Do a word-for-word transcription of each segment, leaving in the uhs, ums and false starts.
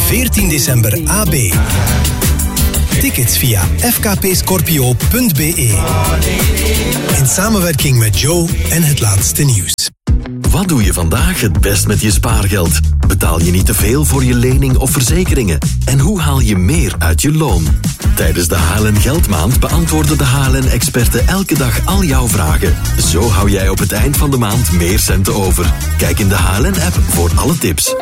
veertien december A B. Tickets via f k p scorpio punt b e. In samenwerking met Joe en Het Laatste Nieuws. Wat doe je vandaag het best met je spaargeld? Betaal je niet te veel voor je lening of verzekeringen? En hoe haal je meer uit je loon? Tijdens de H L N Geldmaand beantwoorden de H L N-experten elke dag al jouw vragen. Zo hou jij op het eind van de maand meer centen over. Kijk in de H L N-app voor alle tips.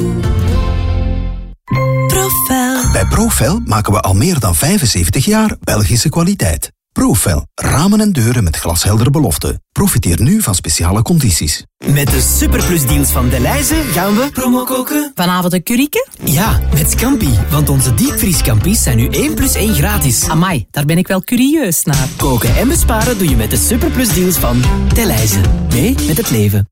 Profel. Bij Profel maken we al meer dan vijfenzeventig jaar Belgische kwaliteit. Profel, ramen en deuren met glasheldere beloften. Profiteer nu van speciale condities. Met de superplusdeals van Delhaize gaan we promo koken. Vanavond een curryke? Ja, met Scampi. Want onze diepvrieskampi's zijn nu één plus één gratis. Amai, daar ben ik wel curieus naar. Koken en besparen doe je met de superplusdeals van Delhaize. Mee met het leven.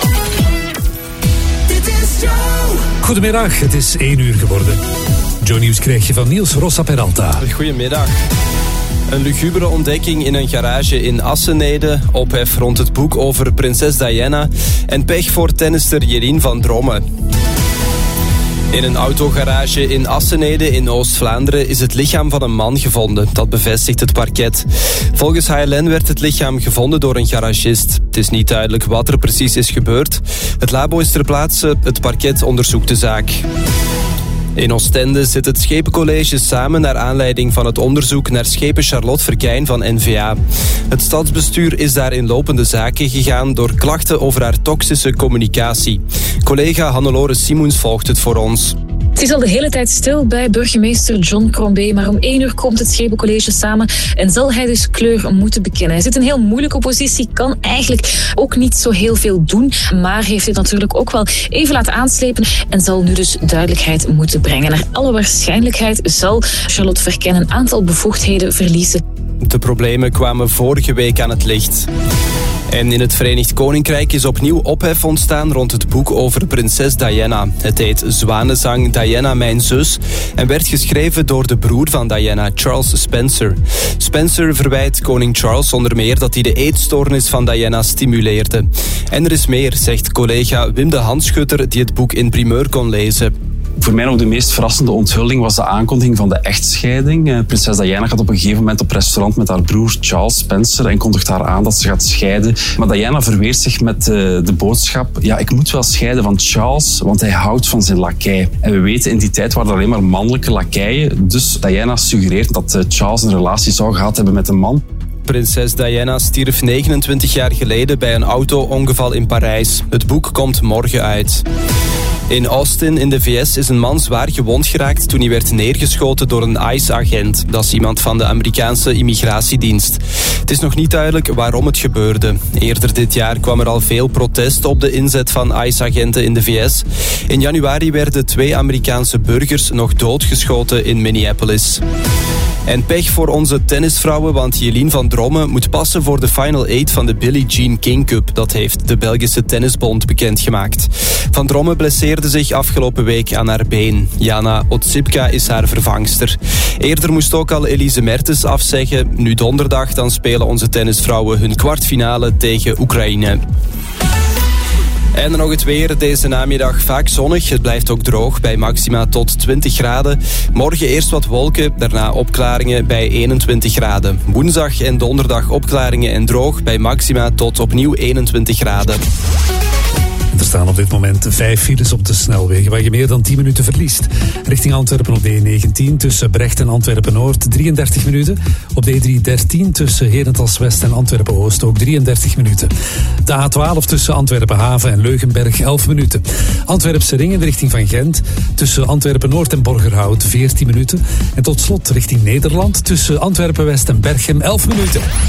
Dit is Joe. Goedemiddag, het is één uur geworden. Joe Nieuws krijg je van Niels Rossa Peralta. Goedemiddag. Een lugubere ontdekking in een garage in Assenede, ophef rond het boek over prinses Diana en pech voor tennister Jelien van Drommen. In een autogarage in Assenede in Oost-Vlaanderen is het lichaam van een man gevonden. Dat bevestigt het parket. Volgens H L N werd het lichaam gevonden door een garagist. Het is niet duidelijk wat er precies is gebeurd. Het labo is ter plaatse, het parket onderzoekt de zaak. In Oostende zit het Schepencollege samen naar aanleiding van het onderzoek naar schepen Charlotte Verkijn van N V A. Het stadsbestuur is daar in lopende zaken gegaan door klachten over haar toxische communicatie. Collega Hannelore Simoens volgt het voor ons. Het is al de hele tijd stil bij burgemeester John Crombie, maar om één uur komt het Schepencollege samen en zal hij dus kleur moeten bekennen. Hij zit in een heel moeilijke positie, kan eigenlijk ook niet zo heel veel doen, maar heeft dit natuurlijk ook wel even laten aanslepen en zal nu dus duidelijkheid moeten brengen. Naar alle waarschijnlijkheid zal Charlotte Verkijn een aantal bevoegdheden verliezen. De problemen kwamen vorige week aan het licht. En in het Verenigd Koninkrijk is opnieuw ophef ontstaan rond het boek over prinses Diana. Het heet Zwanenzang Diana, mijn zus en werd geschreven door de broer van Diana, Charles Spencer. Spencer verwijt koning Charles onder meer dat hij de eetstoornis van Diana stimuleerde. En er is meer, zegt collega Wim de Handschutter die het boek in primeur kon lezen. Voor mij nog de meest verrassende onthulling was de aankondiging van de echtscheiding. Prinses Diana gaat op een gegeven moment op restaurant met haar broer Charles Spencer en kondigt haar aan dat ze gaat scheiden. Maar Diana verweert zich met de, de boodschap: ja, ik moet wel scheiden van Charles, want hij houdt van zijn lakij. En we weten, in die tijd waren er alleen maar mannelijke lakeien. Dus Diana suggereert dat Charles een relatie zou gehad hebben met een man. Prinses Diana stierf negenentwintig jaar geleden bij een auto-ongeval in Parijs. Het boek komt morgen uit. In Austin in de V S is een man zwaar gewond geraakt toen hij werd neergeschoten door een ICE-agent. Dat is iemand van de Amerikaanse immigratiedienst. Het is nog niet duidelijk waarom het gebeurde. Eerder dit jaar kwam er al veel protest op de inzet van ICE-agenten in de V S. In januari werden twee Amerikaanse burgers nog doodgeschoten in Minneapolis. En pech voor onze tennisvrouwen, want Jelien van Drommen moet passen voor de Final Eight van de Billie Jean King Cup. Dat heeft de Belgische Tennisbond bekendgemaakt. Van Drommen blesseerde zich afgelopen week aan haar been. Jana Otsipka is haar vervangster. Eerder moest ook al Elise Mertens afzeggen. Nu donderdag dan spelen onze tennisvrouwen hun kwartfinale tegen Oekraïne. En dan nog het weer. Deze namiddag vaak zonnig. Het blijft ook droog bij maxima tot twintig graden. Morgen eerst wat wolken, daarna opklaringen bij eenentwintig graden. Woensdag en donderdag opklaringen en droog bij maxima tot opnieuw eenentwintig graden. Er staan op dit moment vijf files op de snelwegen waar je meer dan tien minuten verliest. Richting Antwerpen op de E negentien tussen Brecht en Antwerpen-Noord drieëndertig minuten. Op de E driehonderddertien tussen Herentals-West en Antwerpen-Oost ook drieëndertig minuten. De A twaalf tussen Antwerpen-Haven en Leugenberg elf minuten. Antwerpse ring in de richting van Gent tussen Antwerpen-Noord en Borgerhout veertien minuten. En tot slot richting Nederland tussen Antwerpen-West en Berchem elf minuten.